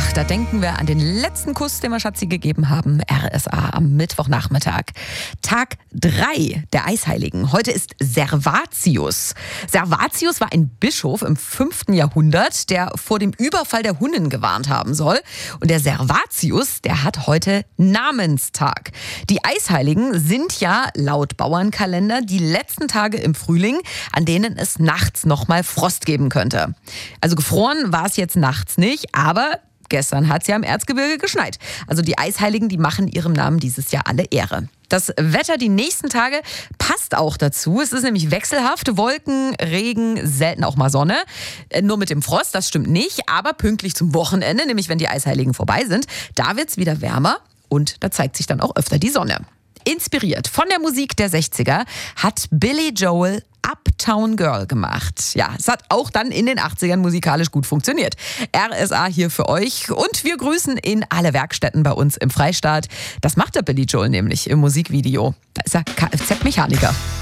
Da denken wir an den letzten Kuss, den wir Schatzi gegeben haben. RSA am Mittwochnachmittag. Tag 3 der Eisheiligen. Heute ist Servatius. Servatius war ein Bischof im 5. Jahrhundert, der vor dem Überfall der Hunnen gewarnt haben soll. Und der Servatius, der hat heute Namenstag. Die Eisheiligen sind ja laut Bauernkalender die letzten Tage im Frühling, an denen es nachts nochmal Frost geben könnte. Also gefroren war es jetzt nachts nicht, aber gestern hat es ja im Erzgebirge geschneit. Also die Eisheiligen, die machen ihrem Namen dieses Jahr alle Ehre. Das Wetter die nächsten Tage passt auch dazu. Es ist nämlich wechselhaft. Wolken, Regen, selten auch mal Sonne. Nur mit dem Frost, das stimmt nicht. Aber pünktlich zum Wochenende, nämlich wenn die Eisheiligen vorbei sind, da wird es wieder wärmer und da zeigt sich dann auch öfter die Sonne. Inspiriert von der Musik der 60er hat Billy Joel Uptown Girl gemacht. Ja, es hat auch dann in den 80ern musikalisch gut funktioniert. RSA hier für euch und wir grüßen in alle Werkstätten bei uns im Freistaat. Das macht der Billy Joel nämlich im Musikvideo. Da ist er Kfz-Mechaniker.